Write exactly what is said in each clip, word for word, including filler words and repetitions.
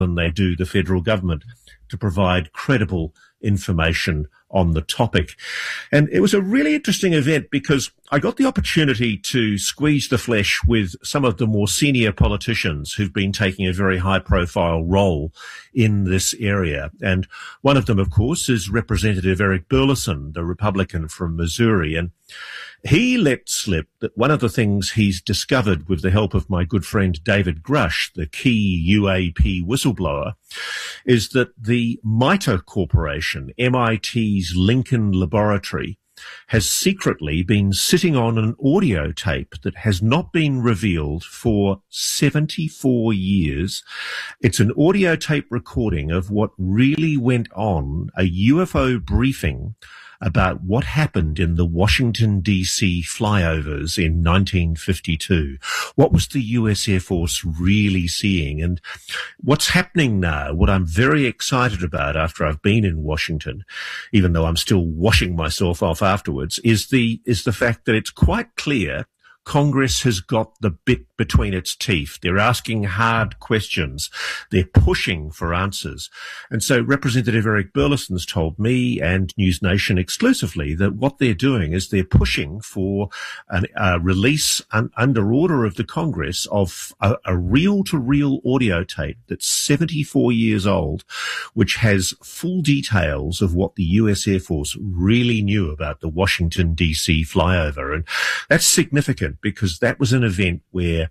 than they do the federal government to provide credible information on the topic. And it was a really interesting event because I got the opportunity to squeeze the flesh with some of the more senior politicians who've been taking a very high-profile role in this area. And one of them, of course, is Representative Eric Burlison, the Republican from Missouri. And he let slip that one of the things he's discovered with the help of my good friend David Grush, the key U A P whistleblower, is that the MITRE Corporation, M I T's Lincoln Laboratory, has secretly been sitting on an audio tape that has not been revealed for seventy-four years. It's an audio tape recording of what really went on, a U F O briefing about what happened in the Washington, D C flyovers in nineteen fifty-two. What was the U S Air Force really seeing? And what's happening now, what I'm very excited about after I've been in Washington, even though I'm still washing myself off afterwards, is the, is the fact that it's quite clear Congress has got the bit between its teeth. They're asking hard questions. They're pushing for answers. And so Representative Eric Burlison's told me and News Nation exclusively that what they're doing is they're pushing for a uh, release un- under order of the Congress of a, a reel-to-reel audio tape that's seventy-four years old, which has full details of what the U S Air Force really knew about the Washington, D C flyover. And that's significant, because that was an event where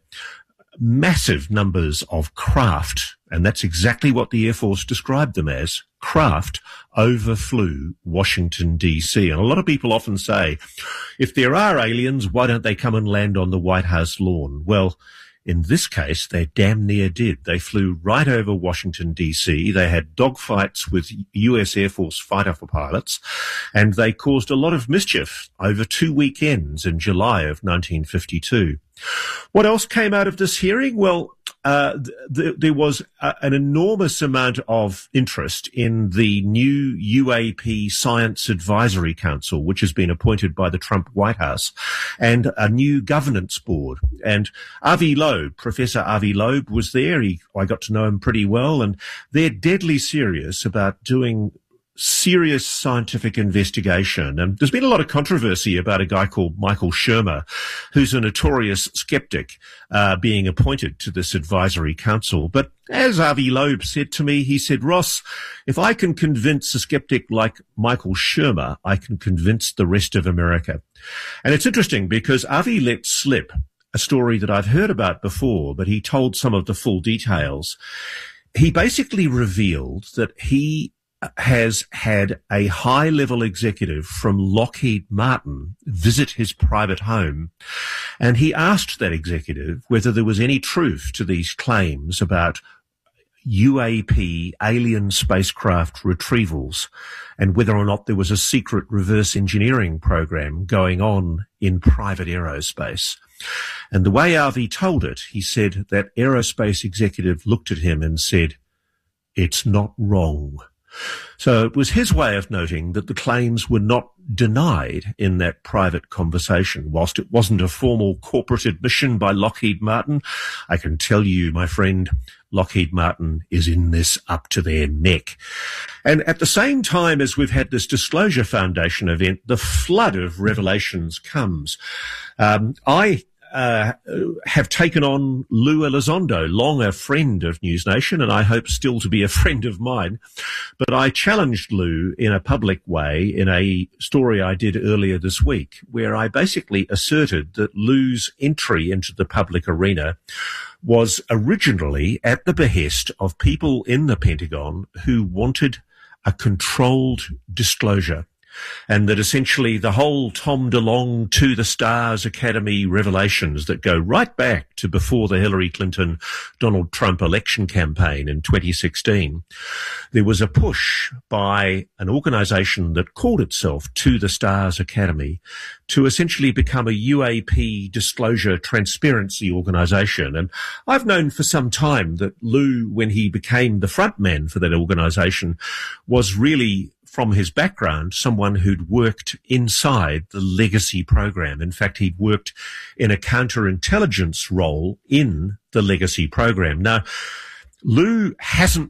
massive numbers of craft, and that's exactly what the Air Force described them as, craft, overflew Washington, D C. And a lot of people often say, if there are aliens, why don't they come and land on the White House lawn? Well, in this case, they damn near did. They flew right over Washington, D C. They had dogfights with U S Air Force fighter pilots, and they caused a lot of mischief over two weekends in July of nineteen fifty-two. What else came out of this hearing? Well, uh, th- th- there was a- an enormous amount of interest in the new U A P Science Advisory Council, which has been appointed by the Trump White House, and a new governance board. And Avi Loeb, Professor Avi Loeb, was there. He, I got to know him pretty well, and they're deadly serious about doing serious scientific investigation. And there's been a lot of controversy about a guy called Michael Shermer, who's a notorious skeptic, uh, being appointed to this advisory council. But as Avi Loeb said to me, he said, Ross, if I can convince a skeptic like Michael Shermer, I can convince the rest of America. And it's interesting because Avi let slip a story that I've heard about before, but he told some of the full details. He basically revealed that he has had a high-level executive from Lockheed Martin visit his private home, and he asked that executive whether there was any truth to these claims about U A P alien spacecraft retrievals and whether or not there was a secret reverse engineering program going on in private aerospace. And the way Avi told it, he said that aerospace executive looked at him and said, "It's not wrong." So it was his way of noting that the claims were not denied in that private conversation. Whilst it wasn't a formal corporate admission by Lockheed Martin, I can tell you, my friend, Lockheed Martin is in this up to their neck. And at the same time as we've had this Disclosure Foundation event, the flood of revelations comes. Um, I Uh, have taken on Lou Elizondo, long a friend of News Nation, and I hope still to be a friend of mine. But I challenged Lou in a public way in a story I did earlier this week, where I basically asserted that Lou's entry into the public arena was originally at the behest of people in the Pentagon who wanted a controlled disclosure. And that essentially the whole Tom DeLonge to the Stars Academy revelations that go right back to before the Hillary Clinton Donald Trump election campaign in twenty sixteen, there was a push by an organization that called itself To the Stars Academy to essentially become a U A P disclosure transparency organization. And I've known for some time that Lou, when he became the front man for that organization, was really, from his background, someone who'd worked inside the legacy program. In fact, he'd worked in a counterintelligence role in the legacy program. Now, Lou hasn't